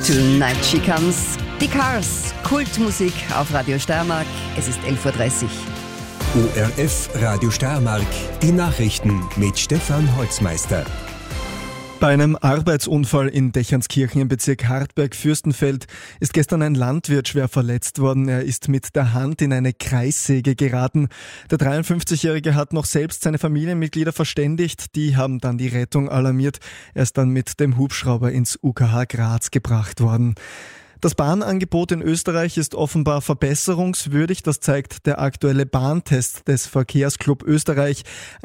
Tonight She Comes. Die Cars, Kultmusik auf Radio Steiermark. Es ist 11.30 Uhr. ORF Radio Steiermark, die Nachrichten mit Stefan Holzmeister. Bei einem Arbeitsunfall in Dächanskirchen im Bezirk Hartberg-Fürstenfeld ist gestern ein Landwirt schwer verletzt worden. Er ist mit der Hand in eine Kreissäge geraten. Der 53-Jährige hat noch selbst seine Familienmitglieder verständigt. Die haben dann die Rettung alarmiert. Er ist dann mit dem Hubschrauber ins UKH Graz gebracht worden. Das Bahnangebot in Österreich ist offenbar verbesserungswürdig. Das zeigt der aktuelle Bahntest des Verkehrsclub Österreich.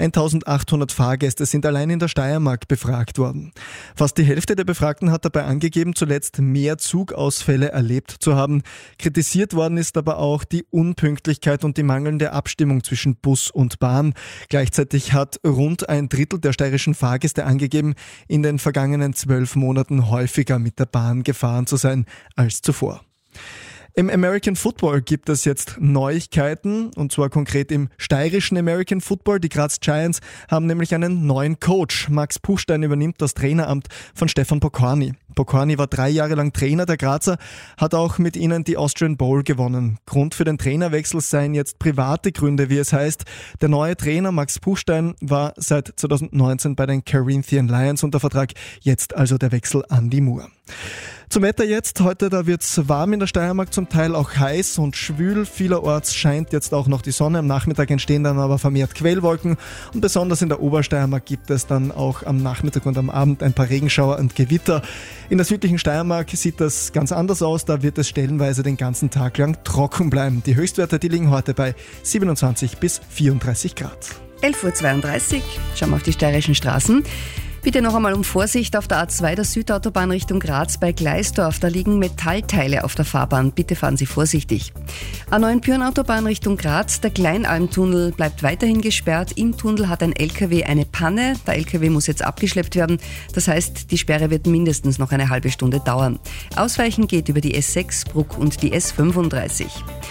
1800 Fahrgäste sind allein in der Steiermark befragt worden. Fast die Hälfte der Befragten hat dabei angegeben, zuletzt mehr Zugausfälle erlebt zu haben. Kritisiert worden ist aber auch die Unpünktlichkeit und die mangelnde Abstimmung zwischen Bus und Bahn. Gleichzeitig hat rund ein Drittel der steirischen Fahrgäste angegeben, in den vergangenen 12 Monaten häufiger mit der Bahn gefahren zu sein als zuvor. Im American Football gibt es jetzt Neuigkeiten, und zwar konkret im steirischen American Football. Die Graz Giants haben nämlich einen neuen Coach. Max Puchstein übernimmt das Traineramt von Stefan Pokorny. Pokorny war 3 Jahre lang Trainer der Grazer, hat auch mit ihnen die Austrian Bowl gewonnen. Grund für den Trainerwechsel seien jetzt private Gründe, wie es heißt. Der neue Trainer Max Puchstein war seit 2019 bei den Carinthian Lions unter Vertrag, jetzt also der Wechsel an die Mur. Zum Wetter jetzt. Heute, da wird's warm in der Steiermark, zum Teil auch heiß und schwül. Vielerorts scheint jetzt auch noch die Sonne. Am Nachmittag entstehen dann aber vermehrt Quellwolken. Und besonders in der Obersteiermark gibt es dann auch am Nachmittag und am Abend ein paar Regenschauer und Gewitter. In der südlichen Steiermark sieht das ganz anders aus. Da wird es stellenweise den ganzen Tag lang trocken bleiben. Die Höchstwerte, die liegen heute bei 27 bis 34 Grad. 11.32 Uhr. Schauen wir auf die steirischen Straßen. Bitte noch einmal um Vorsicht auf der A2 der Südautobahn Richtung Graz bei Gleisdorf. Da liegen Metallteile auf der Fahrbahn. Bitte fahren Sie vorsichtig. A9 Pyhrn-Autobahn Richtung Graz. Der Kleinalmtunnel bleibt weiterhin gesperrt. Im Tunnel hat ein LKW eine Panne. Der LKW muss jetzt abgeschleppt werden. Das heißt, die Sperre wird mindestens noch eine halbe Stunde dauern. Ausweichen geht über die S6 Bruck und die S35.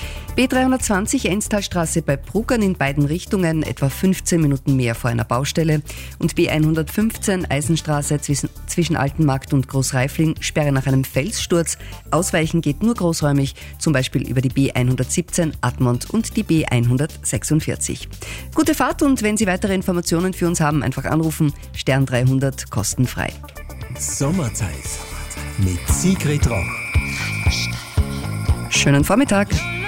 B320 Enstalstraße bei Bruckern in beiden Richtungen, etwa 15 Minuten mehr vor einer Baustelle. Und B115 Eisenstraße zwischen Altenmarkt und Großreifling, Sperre nach einem Felssturz. Ausweichen geht nur großräumig, zum Beispiel über die B117 Admont und die B146. Gute Fahrt, und wenn Sie weitere Informationen für uns haben, einfach anrufen. Stern 300 kostenfrei. Sommerzeit mit Sigrid Roch. Schönen Vormittag.